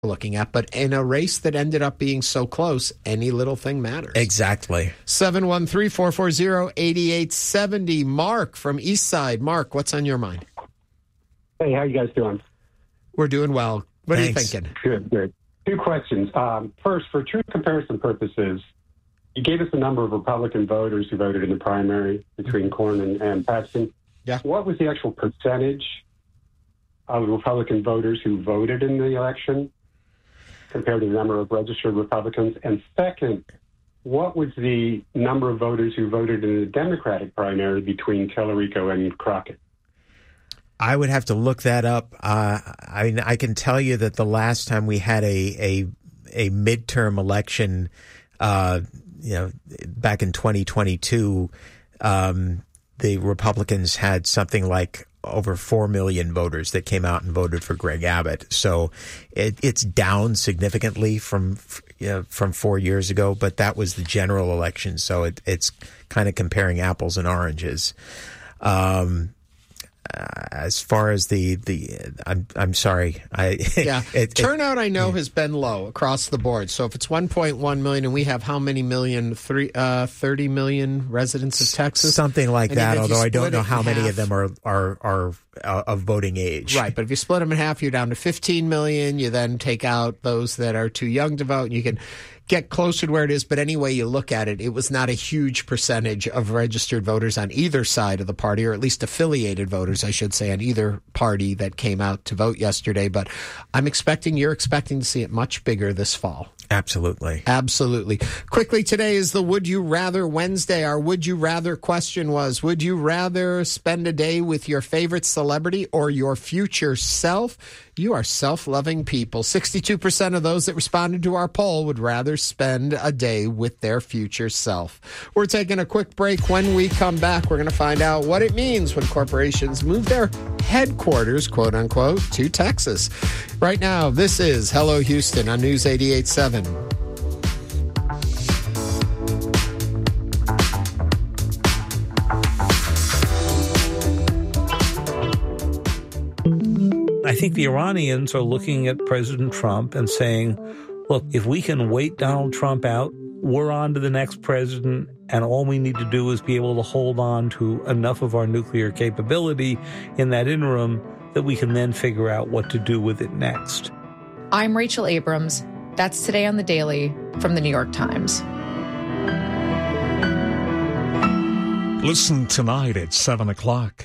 looking at, but in a race that ended up being so close, any little thing matters. Exactly. 713-440-8870. Mark from Eastside. Mark, what's on your mind? Hey, how you guys doing? We're doing well. What Thanks. are you thinking? Good. Two questions. First, for truth comparison purposes, you gave us a number of Republican voters who voted in the primary between Cornyn and Paxton. Yeah. What was the actual percentage of Republican voters who voted in the election compared to the number of registered Republicans? And second, what was the number of voters who voted in the Democratic primary between Tallarico and Crockett? I would have to look that up. I can tell you that the last time we had a midterm election, back in 2022, the Republicans had something like over 4 million voters that came out and voted for Greg Abbott. So it's down significantly from 4 years ago, but that was the general election. So it's kind of comparing apples and oranges. As far as I'm sorry. Turnout, I know, has been low across the board. So if it's 1.1 million and we have how many million? 30 million residents of Texas? Something like that, although I don't know how many half, of them are of voting age. Right, but if you split them in half, you're down to 15 million. You then take out those that are too young to vote, and you can get closer to where it is. But any way you look at it, it was not a huge percentage of registered voters on either side of the party, or at least affiliated voters, I should say, on either party that came out to vote yesterday. But you're expecting to see it much bigger this fall. Absolutely. Quickly, today is the Would You Rather Wednesday. Our Would You Rather question was, would you rather spend a day with your favorite celebrity or your future self? You are self-loving people. 62% of those that responded to our poll would rather spend a day with their future self. We're taking a quick break. When we come back, we're going to find out what it means when corporations move their headquarters, quote unquote, to Texas. Right now, this is Hello Houston on News 88.7. I think the Iranians are looking at President Trump and saying, look, if we can wait Donald Trump out, we're on to the next president, and all we need to do is be able to hold on to enough of our nuclear capability in that interim that we can then figure out what to do with it next. I'm Rachel Abrams. That's Today on the Daily from the New York Times. Listen tonight at 7 o'clock.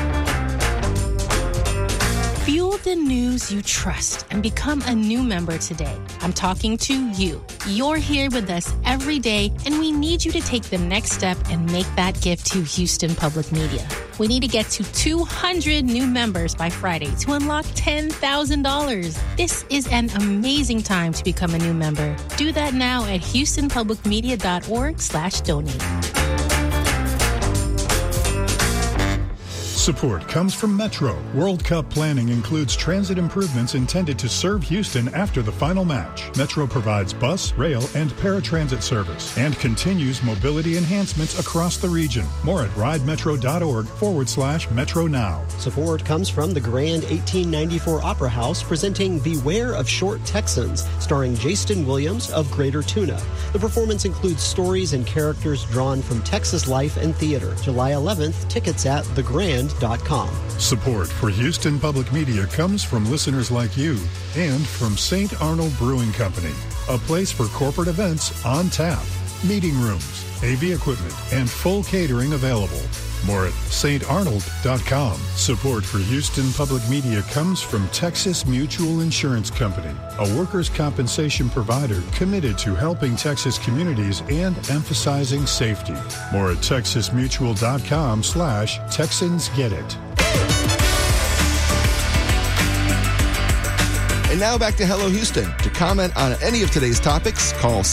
Fuel the news you trust and become a new member today. I'm talking to you. You're here with us every day, and we need you to take the next step and make that gift to Houston Public Media. We need to get to 200 new members by Friday to unlock $10,000. This is an amazing time to become a new member. Do that now at houstonpublicmedia.org/donate. Support comes from Metro. World Cup planning includes transit improvements intended to serve Houston after the final match. Metro provides bus, rail, and paratransit service and continues mobility enhancements across the region. More at ridemetro.org/Metro Now. Support comes from the Grand 1894 Opera House presenting Beware of Short Texans, starring Jason Williams of Greater Tuna. The performance includes stories and characters drawn from Texas life and theater. July 11th, tickets at thegrand.com. Support for Houston Public Media comes from listeners like you and from St. Arnold Brewing Company, a place for corporate events on tap, meeting rooms, AV equipment, and full catering available. More at StArnold.com. Support for Houston Public Media comes from Texas Mutual Insurance Company, a workers' compensation provider committed to helping Texas communities and emphasizing safety. More at TexasMutual.com/TexansGetIt. And now back to Hello Houston. To comment on any of today's topics, call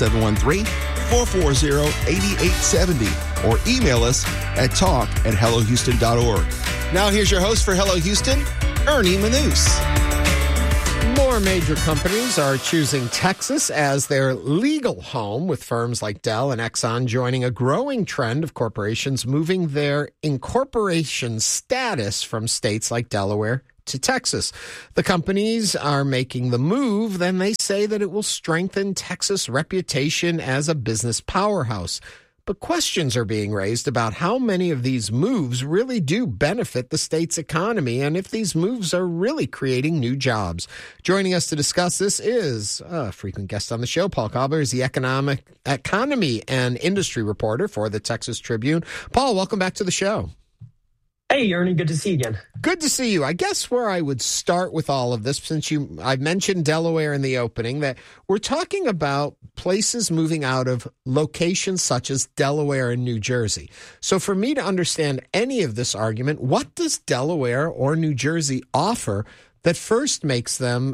713-440-8870 or email us at talk@hellohouston.org. Now here's your host for Hello Houston, Ernie Manous. More major companies are choosing Texas as their legal home, with firms like Dell and Exxon joining a growing trend of corporations moving their incorporation status from states like Delaware to Texas. The companies are making the move, then they say that it will strengthen Texas' reputation as a business powerhouse. But questions are being raised about how many of these moves really do benefit the state's economy and if these moves are really creating new jobs. Joining us to discuss this is a frequent guest on the show. Paul Cobbler is the economy and industry reporter for the Texas Tribune. Paul, welcome back to the show. Hey, Ernie, good to see you again. Good to see you. I guess where I would start with all of this, since I mentioned Delaware in the opening, that we're talking about places moving out of locations such as Delaware and New Jersey. So for me to understand any of this argument, what does Delaware or New Jersey offer that first makes them,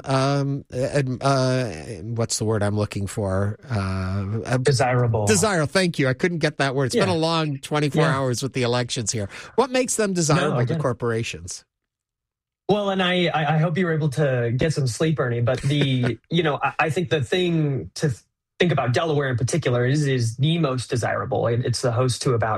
what's the word I'm looking for? Desirable. Desirable. Thank you. I couldn't get that word. It's been a long 24 hours with the elections here. What makes them desirable to corporations? Well, and I hope you were able to get some sleep, Ernie, but I think the thing to think about Delaware in particular is the most desirable. It's the host to about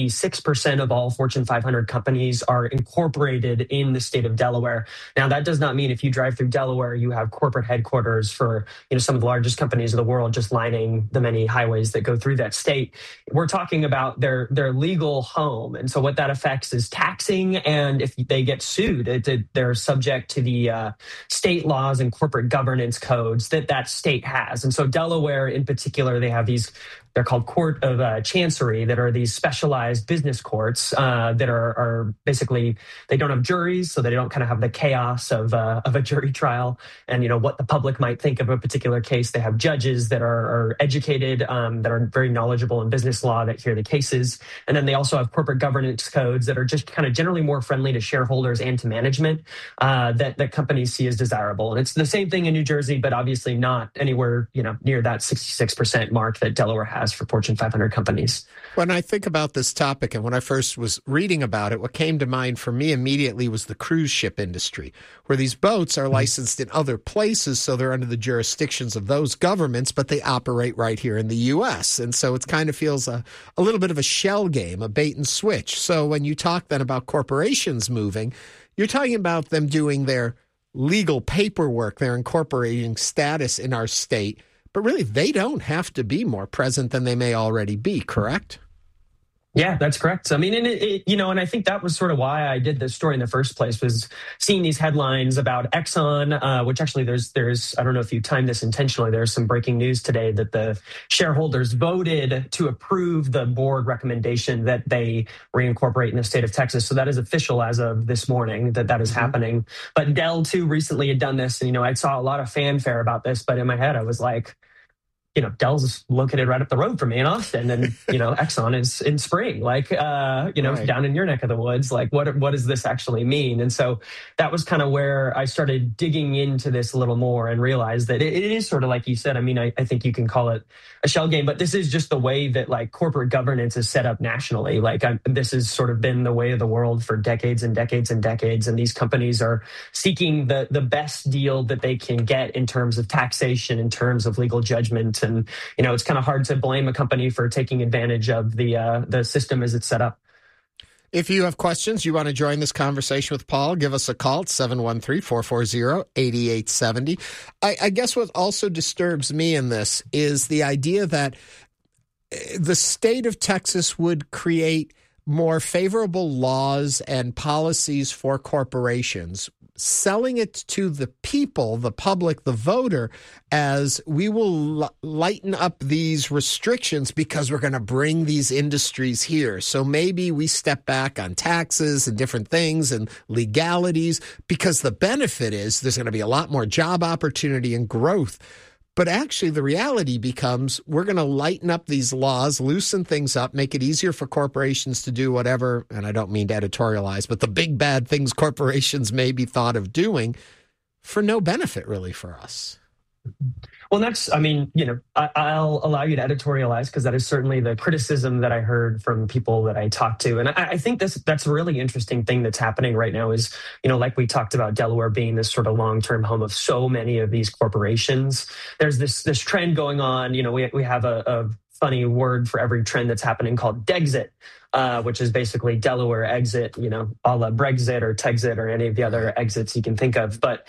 66% of all Fortune 500 companies are incorporated in the state of Delaware. Now, that does not mean if you drive through Delaware, you have corporate headquarters for some of the largest companies of the world just lining the many highways that go through that state. We're talking about their legal home. And so what that affects is taxing. And if they get sued, they're subject to the state laws and corporate governance codes that state has. And so Delaware in particular, they have these, they're called Court of Chancery, that are these specialized business courts that are basically, they don't have juries, so they don't kind of have the chaos of a jury trial and what the public might think of a particular case. They have judges that are educated, that are very knowledgeable in business law, that hear the cases. And then they also have corporate governance codes that are just kind of generally more friendly to shareholders and to management that companies see as desirable. And it's the same thing in New Jersey, but obviously not anywhere near that 66% mark that Delaware has for Fortune 500 companies. When I think about this topic and when I first was reading about it, what came to mind for me immediately was the cruise ship industry, where these boats are licensed in other places, so they're under the jurisdictions of those governments, but they operate right here in the U.S. And so it kind of feels a little bit of a shell game, a bait and switch. So when you talk then about corporations moving, you're talking about them doing their legal paperwork, their incorporating status in our state. But really, they don't have to be more present than they may already be, correct? Yeah, that's correct. I mean, and I think that was sort of why I did this story in the first place, was seeing these headlines about Exxon, which actually there's, I don't know if you timed this intentionally, there's some breaking news today that the shareholders voted to approve the board recommendation that they reincorporate in the state of Texas. So that is official as of this morning that is happening. But Dell, too, recently had done this. And, I saw a lot of fanfare about this, but in my head, I was like, Dell's located right up the road from me in Austin, and Exxon is in Spring, right. Down in your neck of the woods. Like, what does this actually mean? And so that was kind of where I started digging into this a little more and realized that it is sort of like you said. I mean, I think you can call it a shell game, but this is just the way that corporate governance is set up nationally. This has sort of been the way of the world for decades and decades and decades, and these companies are seeking the best deal that they can get in terms of taxation, in terms of legal judgment. And, it's kind of hard to blame a company for taking advantage of the system as it's set up. If you have questions, you want to join this conversation with Paul, give us a call at 713-440-8870. I guess what also disturbs me in this is the idea that the state of Texas would create more favorable laws and policies for corporations, selling it to the people, the public, the voter, as we will lighten up these restrictions because we're going to bring these industries here. So maybe we step back on taxes and different things and legalities because the benefit is there's going to be a lot more job opportunity and growth. But actually, the reality becomes we're going to lighten up these laws, loosen things up, make it easier for corporations to do whatever, and I don't mean to editorialize, but the big bad things corporations may be thought of doing for no benefit really for us. Well, I'll allow you to editorialize because that is certainly the criticism that I heard from people that I talked to. And I think that's a really interesting thing that's happening right now is, like we talked about Delaware being this sort of long-term home of so many of these corporations. There's this trend going on. We have a funny word for every trend that's happening called Dexit, which is basically Delaware exit, a la Brexit or Texit or any of the other exits you can think of. But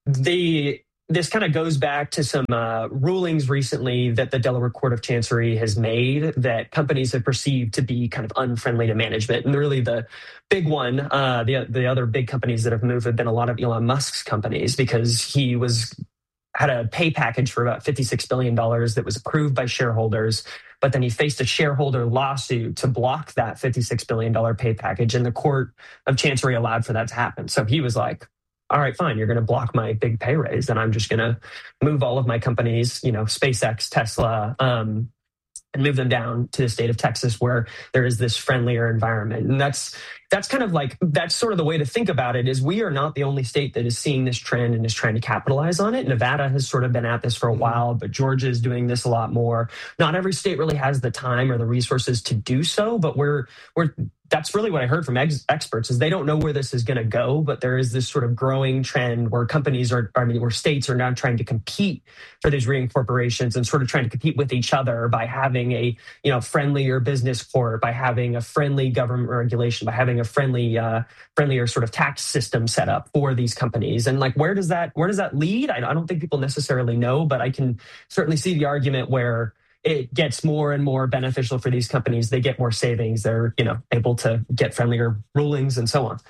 this kind of goes back to some rulings recently that the Delaware Court of Chancery has made that companies have perceived to be kind of unfriendly to management. And really the big one, the other big companies that have moved have been a lot of Elon Musk's companies, because he had a pay package for about $56 billion that was approved by shareholders, but then he faced a shareholder lawsuit to block that $56 billion pay package, and the Court of Chancery allowed for that to happen. So he was like, all right, fine, you're going to block my big pay raise, and I'm just going to move all of my companies, SpaceX, Tesla, and move them down to the state of Texas where there is this friendlier environment. And that's kind of like, that's sort of the way to think about it, is we are not the only state that is seeing this trend and is trying to capitalize on it. Nevada has sort of been at this for a while, but Georgia is doing this a lot more. Not every state really has the time or the resources to do so, but that's really what I heard from experts, is they don't know where this is going to go, but there is this sort of growing trend where where states are now trying to compete for these reincorporations and sort of trying to compete with each other by having a, friendlier business court, by having a friendly government regulation, by having a friendlier sort of tax system set up for these companies. And like, where does that lead? I don't think people necessarily know, but I can certainly see the argument where it gets more and more beneficial for these companies. They get more savings. They're, able to get friendlier rulings and so on.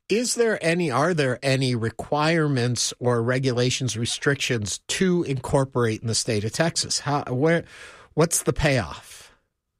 Are there any requirements or regulations, restrictions to incorporate in the state of Texas? What's the payoff?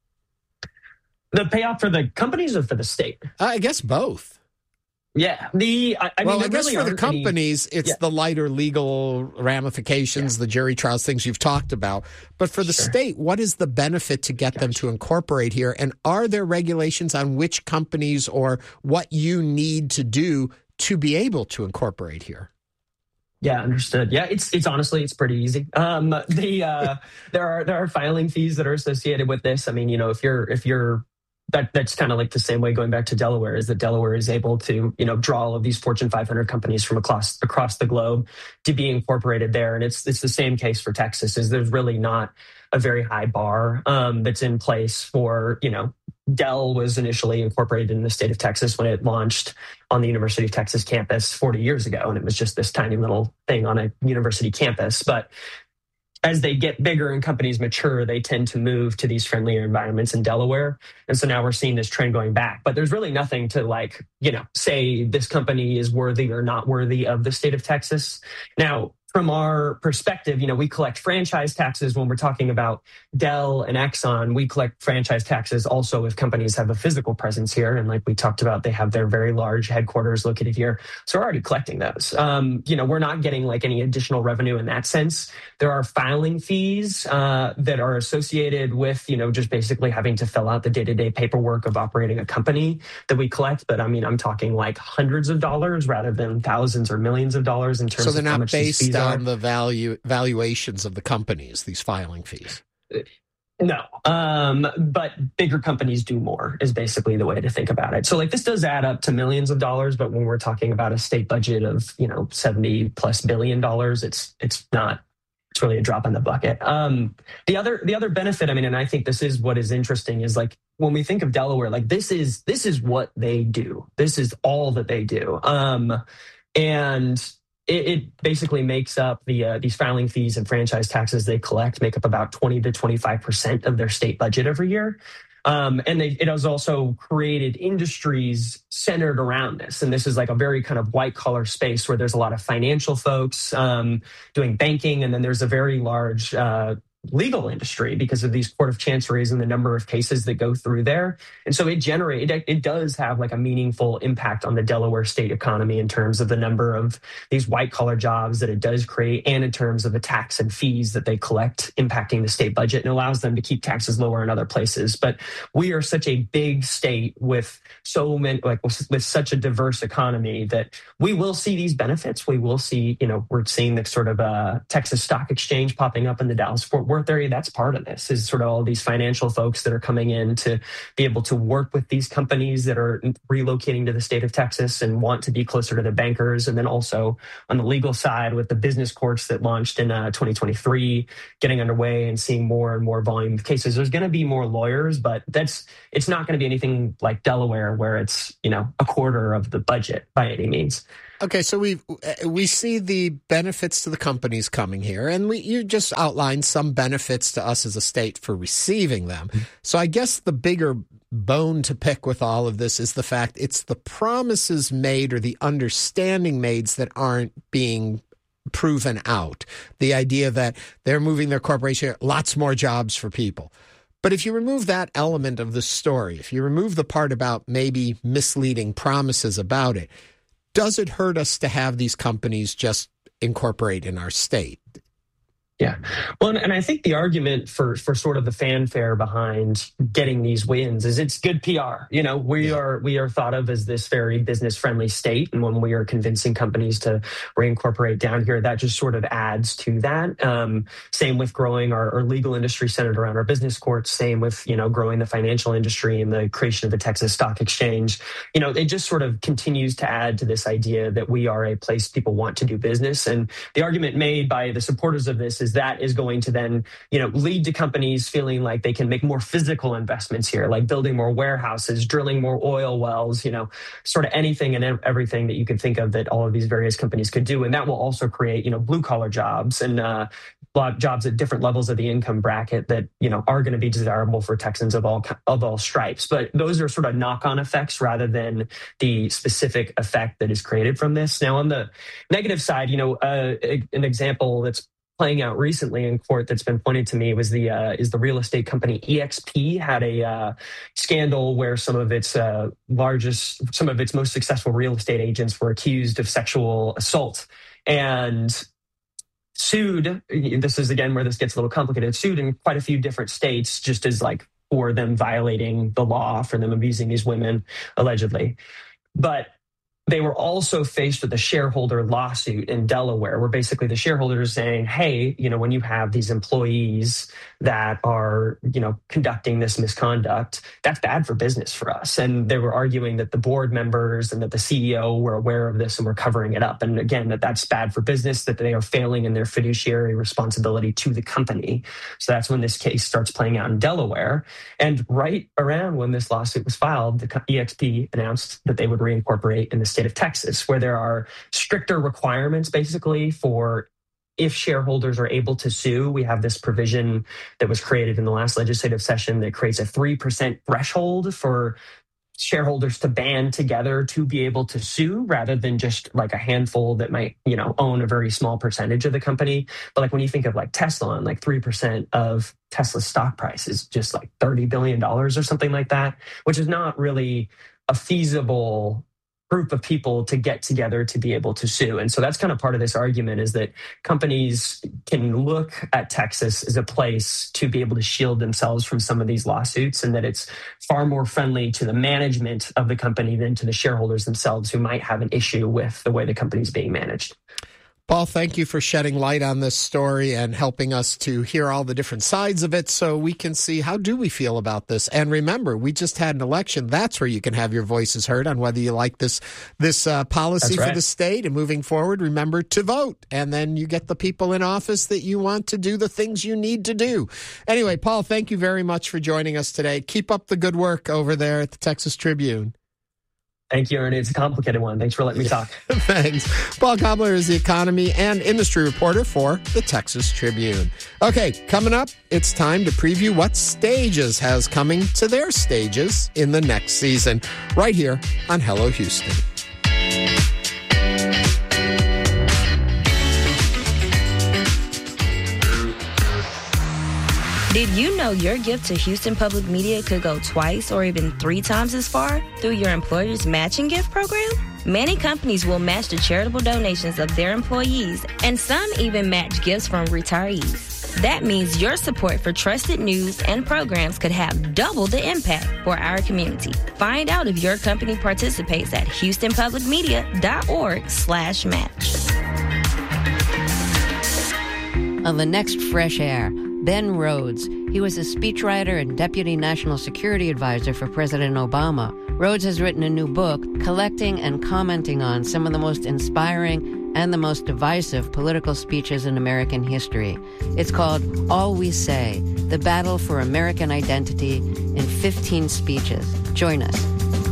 The payoff for the companies or for the state? I guess both. Yeah. I guess for the companies, it's the lighter legal ramifications, the jury trials, things you've talked about. But for the state, what is the benefit to get them to incorporate here? And are there regulations on which companies or what you need to do to be able to incorporate here? Yeah, understood. Yeah, it's honestly, it's pretty easy. There are filing fees that are associated with this. I mean, if you're that's kind of like the same way going back to Delaware, is that Delaware is able to, draw all of these Fortune 500 companies from across the globe to be incorporated there. And it's the same case for Texas, is there's really not a very high bar that's in place for, Dell was initially incorporated in the state of Texas when it launched on the University of Texas campus 40 years ago. And it was just this tiny little thing on a university campus. But as they get bigger and companies mature, they tend to move to these friendlier environments in Delaware. And so now we're seeing this trend going back. But there's really nothing to say this company is worthy or not worthy of the state of Texas. Now, from our perspective, we collect franchise taxes when we're talking about Dell and Exxon. We collect franchise taxes also if companies have a physical presence here. And like we talked about, they have their very large headquarters located here. So we're already collecting those. We're not getting like any additional revenue in that sense. There are filing fees that are associated with, just basically having to fill out the day-to-day paperwork of operating a company that we collect. But I mean, I'm talking like hundreds of dollars rather than thousands or millions of dollars in terms of how much these fees on the valuations of the companies, these filing fees. No, but bigger companies do more is basically the way to think about it. So like this does add up to millions of dollars, but when we're talking about a state budget of, $70+ billion, it's really a drop in the bucket. The other benefit, and I think this is what is interesting, is like when we think of Delaware, like this is what they do. This is all that they do. And it basically makes up these filing fees and franchise taxes they collect make up about 20 to 25% of their state budget every year. And it has also created industries centered around this. And this is like a very kind of white collar space where there's a lot of financial folks doing banking. And then there's a very large legal industry because of these court of chanceries and the number of cases that go through there. And so it does have like a meaningful impact on the Delaware state economy in terms of the number of these white collar jobs that it does create, and in terms of the tax and fees that they collect impacting the state budget, and allows them to keep taxes lower in other places. But we are such a big state with so many, with such a diverse economy, that we will see these benefits. We will see, we're seeing the sort of Texas Stock Exchange popping up in the Dallas-Fort Worth area, that's part of this, is sort of all these financial folks that are coming in to be able to work with these companies that are relocating to the state of Texas and want to be closer to the bankers. And then also on the legal side with the business courts that launched in 2023, getting underway and seeing more and more volume of cases. There's going to be more lawyers, but it's not going to be anything like Delaware where it's, a quarter of the budget by any means. Okay, so we see the benefits to the companies coming here, and you just outlined some benefits to us as a state for receiving them. So I guess the bigger bone to pick with all of this is the fact it's the promises made or the understanding made that aren't being proven out. The idea that they're moving their corporation, lots more jobs for people. But if you remove that element of the story, if you remove the part about maybe misleading promises about it, does it hurt us to have these companies just incorporate in our state? Yeah. Well, and I think the argument for sort of the fanfare behind getting these wins is it's good PR. We are thought of as this very business friendly state. And when we are convincing companies to reincorporate down here, that just sort of adds to that. Same with growing our legal industry centered around our business courts. Same with, growing the financial industry and the creation of the Texas Stock Exchange. It just sort of continues to add to this idea that we are a place people want to do business. And the argument made by the supporters of this is that is going to then, lead to companies feeling like they can make more physical investments here, like building more warehouses, drilling more oil wells, sort of anything and everything that you could think of that all of these various companies could do. And that will also create, blue collar jobs and jobs at different levels of the income bracket that, are going to be desirable for Texans of all stripes. But those are sort of knock-on effects rather than the specific effect that is created from this. Now, on the negative side, an example that's playing out recently in court that's been pointed to me was the real estate company EXP had a scandal where some of its most successful real estate agents were accused of sexual assault and sued. This is again where this gets a little complicated. Sued in quite a few different states just as for them violating the law, for them abusing these women allegedly. But they were also faced with a shareholder lawsuit in Delaware where basically the shareholders saying, hey, when you have these employees that are, conducting this misconduct, that's bad for business for us. And they were arguing that the board members and that the CEO were aware of this and were covering it up. And again, that's bad for business, that they are failing in their fiduciary responsibility to the company. So that's when this case starts playing out in Delaware. And right around when this lawsuit was filed, the EXP announced that they would reincorporate in the state of Texas, where there are stricter requirements basically for if shareholders are able to sue. We have this provision that was created in the last legislative session that creates a 3% threshold for shareholders to band together to be able to sue rather than just a handful that might, own a very small percentage of the company. But when you think of Tesla and 3% of Tesla's stock price is just $30 billion or something like that, which is not really a feasible group of people to get together to be able to sue. And so that's kind of part of this argument, is that companies can look at Texas as a place to be able to shield themselves from some of these lawsuits, and that it's far more friendly to the management of the company than to the shareholders themselves who might have an issue with the way the company's being managed. Paul, thank you for shedding light on this story and helping us to hear all the different sides of it so we can see how do we feel about this. And remember, we just had an election. That's where you can have your voices heard on whether you like this policy for the state. And moving forward, remember to vote. And then you get the people in office that you want to do the things you need to do. Anyway, Paul, thank you very much for joining us today. Keep up the good work over there at the Texas Tribune. Thank you, Ernie. It's a complicated one. Thanks for letting me talk. Thanks. Paul Cobbler is the economy and industry reporter for the Texas Tribune. Okay, coming up, it's time to preview what Stages has coming to their stages in the next season, right here on Hello Houston. Did you know your gift to Houston Public Media could go twice or even 3 times as far through your employer's matching gift program? Many companies will match the charitable donations of their employees, and some even match gifts from retirees. That means your support for trusted news and programs could have double the impact for our community. Find out if your company participates at HoustonPublicMedia.org/match. On the next Fresh Air, Ben Rhodes. He was a speechwriter and deputy national security advisor for President Obama. Rhodes has written a new book collecting and commenting on some of the most inspiring and the most divisive political speeches in American history. It's called All We Say, The Battle for American Identity in 15 Speeches. Join us.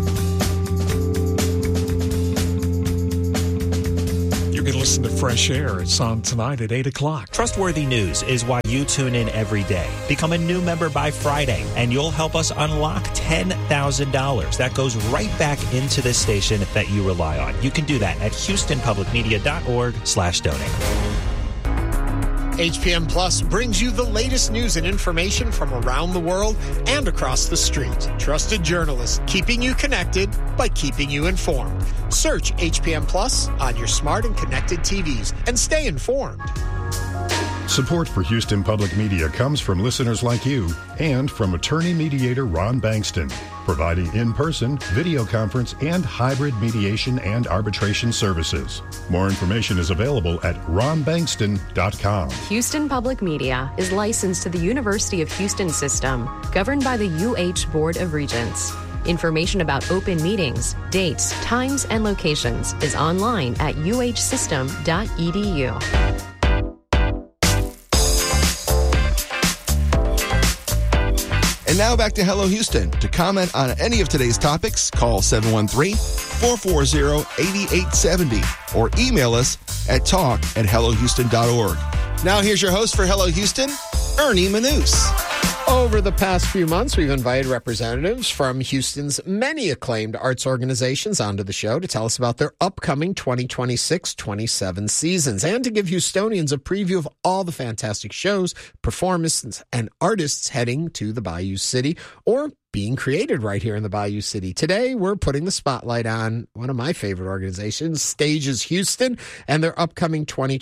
You can listen to Fresh Air. It's on tonight at 8 o'clock. Trustworthy News is why you tune in every day. Become a new member by Friday, and you'll help us unlock $10,000. That goes right back into this station that you rely on. You can do that at HoustonPublicMedia.org/donate. HPM Plus brings you the latest news and information from around the world and across the street. Trusted journalists keeping you connected by keeping you informed. Search HPM Plus on your smart and connected TVs and stay informed. Support for Houston Public Media comes from listeners like you and from attorney mediator Ron Bankston, providing in-person, video conference, and hybrid mediation and arbitration services. More information is available at ronbankston.com. Houston Public Media is licensed to the University of Houston system, governed by the UH Board of Regents. Information about open meetings, dates, times, and locations is online at uhsystem.edu. And now back to Hello Houston. To comment on any of today's topics, call 713-440-8870 or email us at talk@hellohouston.org. Now here's your host for Hello Houston, Ernie Manous. Over the past few months, we've invited representatives from Houston's many acclaimed arts organizations onto the show to tell us about their upcoming 2026-27 seasons and to give Houstonians a preview of all the fantastic shows, performances, and artists heading to the Bayou City or being created right here in the Bayou City. Today, we're putting the spotlight on one of my favorite organizations, Stages Houston, and their upcoming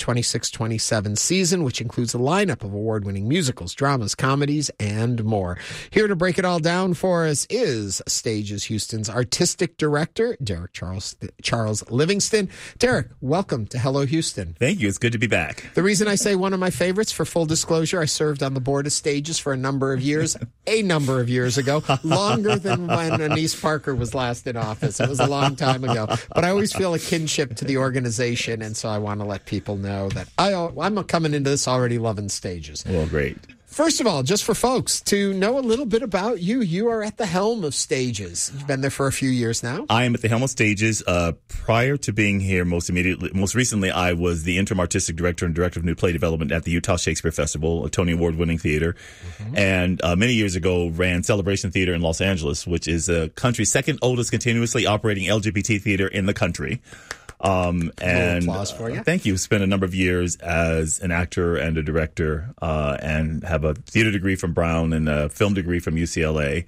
2026-27 season, which includes a lineup of award-winning musicals, dramas, comedies, and more. Here to break it all down for us is Stages Houston's artistic director, Derek Charles Livingston. Derek, welcome to Hello Houston. Thank you. It's good to be back. The reason I say one of my favorites, for full disclosure, I served on the board of Stages for a number of years ago. Longer than when Anise Parker was last in office. It was a long time ago. But I always feel a kinship to the organization, and so I want to let people know that I'm coming into this already loving Stages. Well, great. First of all, just for folks to know a little bit about you, you are at the helm of Stages. You've been there for a few years now. I am at the helm of Stages. Prior to being here, most recently, I was the interim artistic director and director of new play development at the Utah Shakespeare Festival, a Tony Award-winning theater. Mm-hmm. And many years ago, ran Celebration Theater in Los Angeles, which is the country's second oldest continuously operating LGBT theater in the country. And applause for you. Thank you. Spent a number of years as an actor and a director, and have a theater degree from Brown and a film degree from UCLA.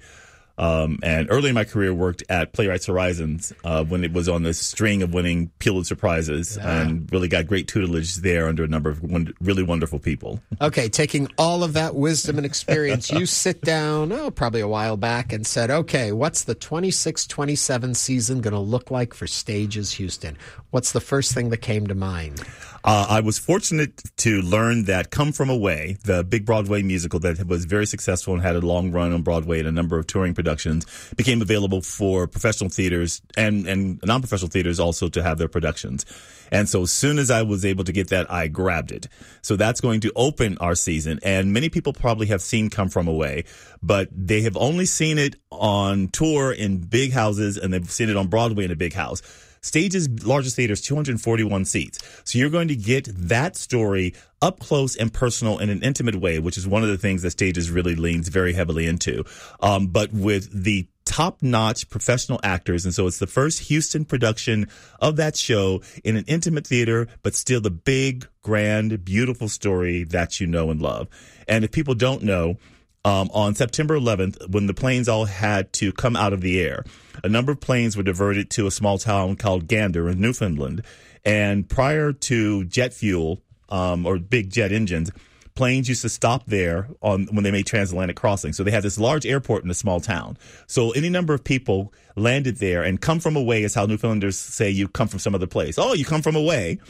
And early in my career worked at Playwrights Horizons when it was on this string of winning Pulitzer Prizes, and really got great tutelage there under a number of really wonderful people. Okay, taking all of that wisdom and experience, you sit down, probably a while back, and said, okay, what's the 26-27 season going to look like for Stages Houston? What's the first thing that came to mind? I was fortunate to learn that Come From Away, the big Broadway musical that was very successful and had a long run on Broadway and a number of touring productions, became available for professional theaters and non-professional theaters also to have their productions. And so as soon as I was able to get that, I grabbed it. So that's going to open our season. And many people probably have seen Come From Away, but they have only seen it on tour in big houses, and they've seen it on Broadway in a big house. Stage's largest theater is 241 seats. So you're going to get that story up close and personal in an intimate way, which is one of the things that Stages really leans very heavily into. But with the top-notch professional actors. And so it's the first Houston production of that show in an intimate theater, but still the big, grand, beautiful story that you know and love. And if people don't know, on September 11th, when the planes all had to come out of the air, a number of planes were diverted to a small town called Gander in Newfoundland. And prior to jet fuel, or big jet engines, planes used to stop there when they made transatlantic crossings. So they had this large airport in a small town. So any number of people landed there, and Come From Away is how Newfoundlanders say you come from some other place. Oh, you come from away.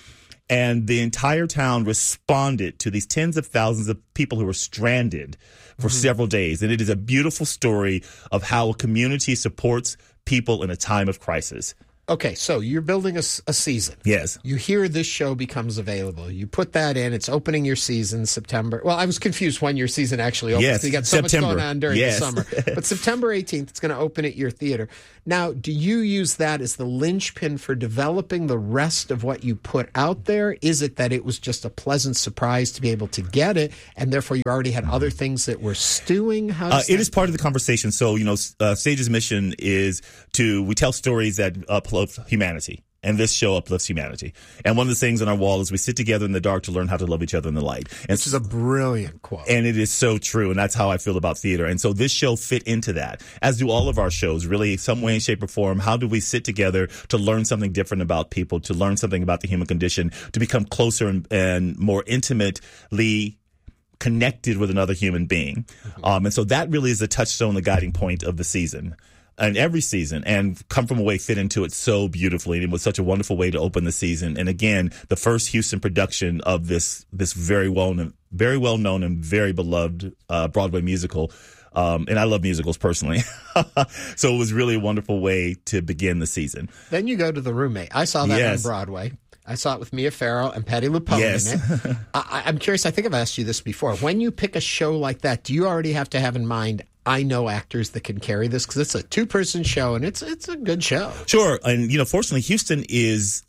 And the entire town responded to these tens of thousands of people who were stranded for several days. And it is a beautiful story of how a community supports people in a time of crisis. Okay, so you're building a season. Yes. You hear this show becomes available. You put that in. It's opening your season September. Well, I was confused when your season actually opens. Yes, You got so September. much going on during the summer. But September 18th, it's going to open at your theater. Now, do you use that as the linchpin for developing the rest of what you put out there? Is it that it was just a pleasant surprise to be able to get it, and therefore you already had other things that were stewing? It is part of the conversation. So, Stage's mission is we tell stories that uplift humanity. And this show uplifts humanity. And one of the things on our wall is we sit together in the dark to learn how to love each other in the light. And this is a brilliant quote. And it is so true. And that's how I feel about theater. And so this show fit into that, as do all of our shows, really, some way, shape, or form. How do we sit together to learn something different about people, to learn something about the human condition, to become closer and more intimately connected with another human being? And so that really is the touchstone, the guiding point of the season. And every season, and Come From Away fit into it so beautifully. And it was such a wonderful way to open the season. And again, the first Houston production of this very well known and very beloved Broadway musical. And I love musicals personally. So it was really a wonderful way to begin the season. Then you go to The Roommate. I saw that on Broadway. I saw it with Mia Farrow and Patti LuPone in it. I'm curious, I think I've asked you this before. When you pick a show like that, do you already have to have in mind, I know actors that can carry this? Because it's a two-person show, and it's a good show. Sure. And, fortunately, Houston is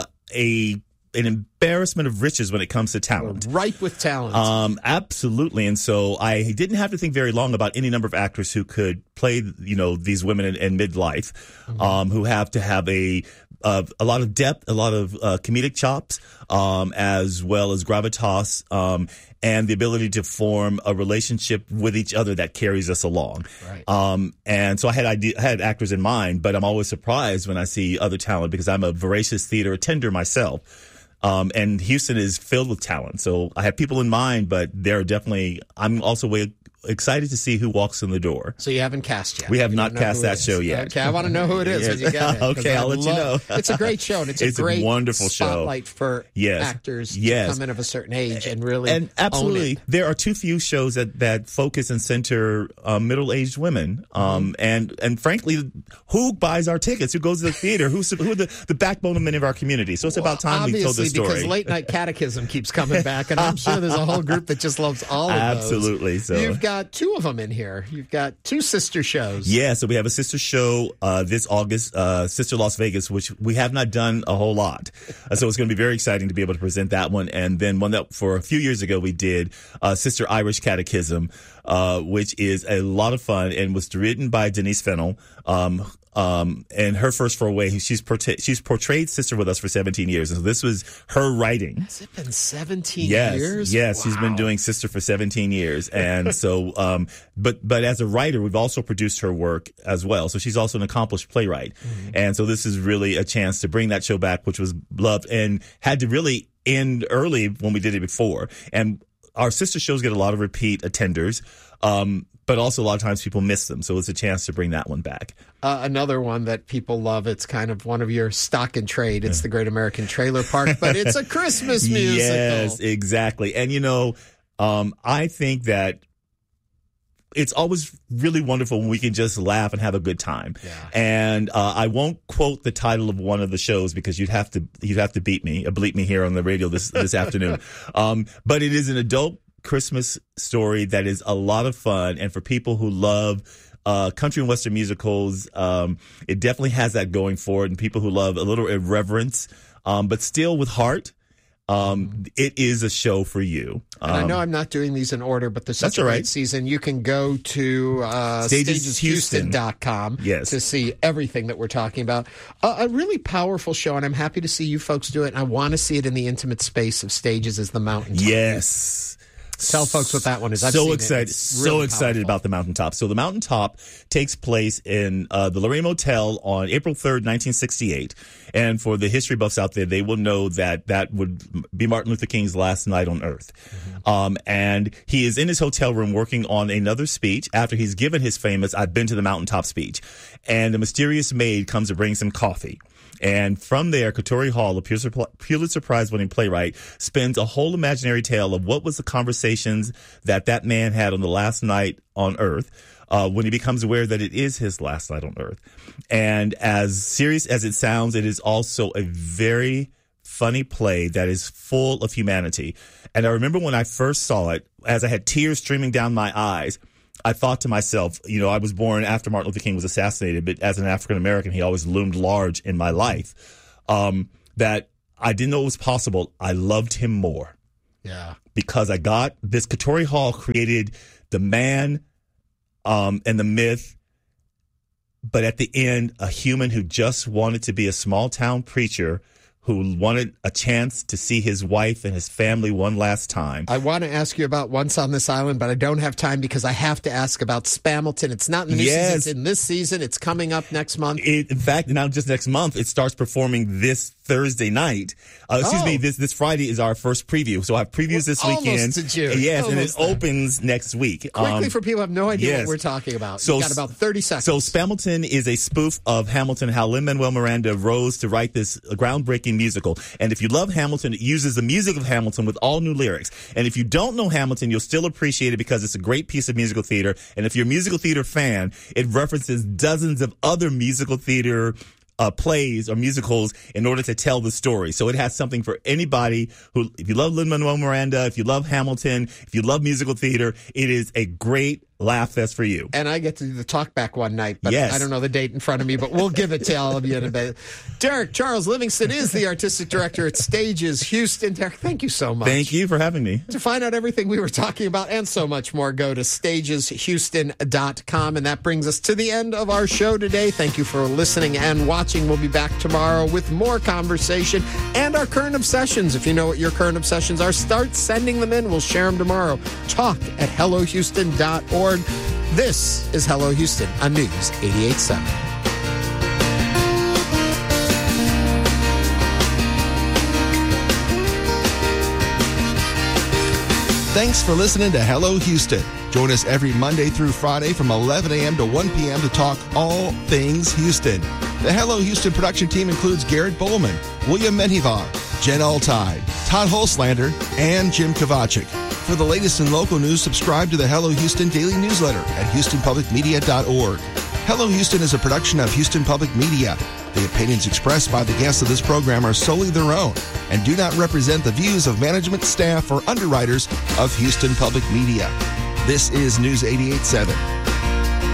an embarrassment of riches when it comes to talent. We're ripe with talent. Absolutely. And so I didn't have to think very long about any number of actors who could play, these women in midlife, who have to have a lot of depth, a lot of comedic chops, as well as gravitas, and the ability to form a relationship with each other that carries us along. Right. And so I had actors in mind, but I'm always surprised when I see other talent because I'm a voracious theater attender myself. And Houston is filled with talent. So I have people in mind, but I'm also excited to see who walks in the door. So you haven't cast yet? We have not cast that show yet. Okay, I want to know who it is when you get it. Okay, I'll let you know. It's a great show, and it's a great wonderful spotlight for actors to come in of a certain age and really absolutely own it. There are too few shows that focus and center middle-aged women. And frankly, who buys our tickets? Who goes to the theater? Who are the backbone of many of our community? So it's about time we told this story. Because Late Night Catechism keeps coming back, and I'm sure there's a whole group that just loves all of those. Absolutely. So you've got two of them in here. You've got two sister shows. Yeah, so we have a sister show this August, Sister Las Vegas, which we have not done a whole lot. So it's going to be very exciting to be able to present that one. And then one that for a few years ago we did, Sister Irish Catechism, which is a lot of fun and was written by Denise Fennell. And her first foray, she's portrayed Sister with us for 17 years. And so this was her writing. Has it been 17 years? Yes. Wow. She's been doing Sister for 17 years. And so, but as a writer, we've also produced her work as well. So she's also an accomplished playwright. And so this is really a chance to bring that show back, which was loved and had to really end early when we did it before. And our sister shows get a lot of repeat attenders. But also a lot of times people miss them. So it's a chance to bring that one back. Another one that people love, it's kind of one of your stock and trade. It's the Great American Trailer Park, but it's a Christmas musical. Yes, exactly. And, I think that it's always really wonderful when we can just laugh and have a good time. Yeah. And I won't quote the title of one of the shows because you'd have to bleep me here on the radio this afternoon. But it is an adult Christmas story that is a lot of fun, and for people who love country and western musicals, it definitely has that going for it, and people who love a little irreverence, but still with heart. It is a show for you. And I know I'm not doing these in order, but there's such a great season. You can go to stageshouston.com to see everything that we're talking about. A really powerful show, and I'm happy to see you folks do it. And I want to see it in the intimate space of Stages as the Mountaintop. Yes. Tell folks what that one is. So excited about the Mountaintop. So the Mountaintop takes place in the Lorraine Motel on April 3rd, 1968. And for the history buffs out there, they will know that would be Martin Luther King's last night on Earth. And he is in his hotel room working on another speech after he's given his famous "I've been to the Mountaintop" speech. And a mysterious maid comes to bring some coffee. And from there, Katori Hall, a Pulitzer Prize-winning playwright, spins a whole imaginary tale of what was the conversations that man had on the last night on Earth, when he becomes aware that it is his last night on Earth. And as serious as it sounds, it is also a very funny play that is full of humanity. And I remember when I first saw it, as I had tears streaming down my eyes, I thought to myself, I was born after Martin Luther King was assassinated, but as an African American, he always loomed large in my life. That I didn't know it was possible. I loved him more. Yeah. Because I got this. Katori Hall created the man and the myth, but at the end, a human who just wanted to be a small town preacher who wanted a chance to see his wife and his family one last time. I want to ask you about Once on This Island, but I don't have time because I have to ask about Spamilton. It's not in the new season, it's in this season. It's coming up next month. In fact, not just next month, it starts performing this Thursday night. This Friday is our first preview. So I have previews this weekend. Almost to June. Yes, almost and it opens next week. Quickly, for people who have no idea what we're talking about. So, you've got about 30 seconds. So Spamilton is a spoof of Hamilton, how Lin-Manuel Miranda rose to write this groundbreaking musical. And if you love Hamilton, it uses the music of Hamilton with all new lyrics. And if you don't know Hamilton, you'll still appreciate it because it's a great piece of musical theater. And if you're a musical theater fan, it references dozens of other musical theater plays or musicals in order to tell the story. So it has something for anybody who, if you love Lin-Manuel Miranda, if you love Hamilton, if you love musical theater, it is a great laugh fest for you. And I get to do the talk back one night, but yes. I don't know the date in front of me, but we'll give it to all of you in a bit. Derek Charles Livingston is the artistic director at Stages Houston. Derek, thank you so much. Thank you for having me. To find out everything we were talking about and so much more, go to stageshouston.com. And that brings us to the end of our show today. Thank you for listening and watching. We'll be back tomorrow with more conversation and our current obsessions. If you know what your current obsessions are, start sending them in. We'll share them tomorrow. Talk at hellohouston.org. This is Hello Houston on News 88.7. Thanks for listening to Hello Houston. Join us every Monday through Friday from 11 a.m. to 1 p.m. to talk all things Houston. The Hello Houston production team includes Garrett Bowman, William Menjivar, Jen Altide, Todd Holslander, and Jim Kovacic. For the latest in local news, subscribe to the Hello Houston daily newsletter at HoustonPublicMedia.org. Hello Houston is a production of Houston Public Media. The opinions expressed by the guests of this program are solely their own and do not represent the views of management, staff, or underwriters of Houston Public Media. This is News 88.7.